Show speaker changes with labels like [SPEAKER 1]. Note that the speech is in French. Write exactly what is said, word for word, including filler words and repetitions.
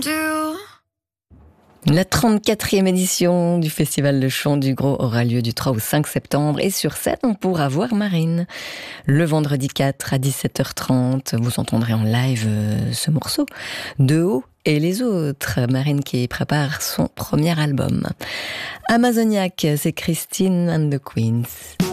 [SPEAKER 1] do.
[SPEAKER 2] La trente-quatrième édition du Festival de chant du Gros aura lieu du trois au cinq septembre et sur scène on pourra voir Marine. Le vendredi quatre à dix-sept heures trente, vous entendrez en live euh, ce morceau, De haut et les autres. Marine qui prépare son premier album. Amazoniaque, c'est Christine and the Queens.